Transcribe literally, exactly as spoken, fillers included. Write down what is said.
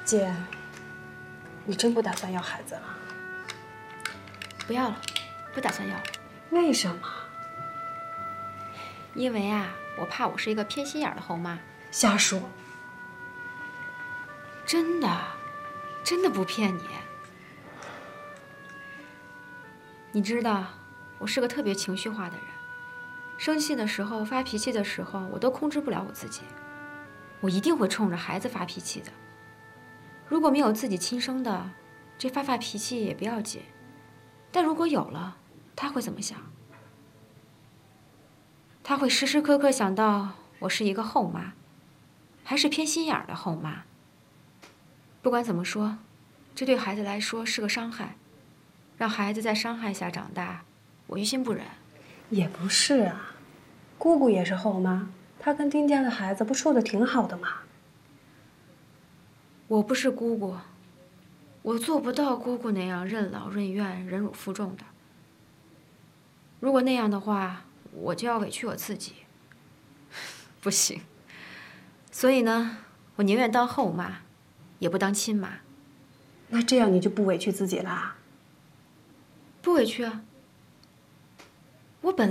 姐，你真不打算要孩子了？ 不要了，不打算要了。 为什么？ 因为啊，我怕我是一个偏心眼的后妈。 瞎说！ 真的，真的不骗你。你知道，我是个特别情绪化的人，生气的时候、发脾气的时候，我都控制不了我自己，我一定会冲着孩子发脾气的。如果没有自己亲生的，这发发脾气也不要紧；但如果有了，他会怎么想？他会时时刻刻想到我是一个后妈，还是偏心眼的后妈。不管怎么说，这对孩子来说是个伤害，让孩子在伤害下长大，我于心不忍。 也不是啊，姑姑也是后妈，她跟丁家的孩子不处得挺好的吗？ 我不是姑姑，我做不到姑姑那样任劳任怨、忍辱负重的。如果那样的话，我就要委屈我自己。不行。所以呢，我宁愿当后妈，也不当亲妈。 那这样你就不委屈自己啦？ 不委屈啊。我本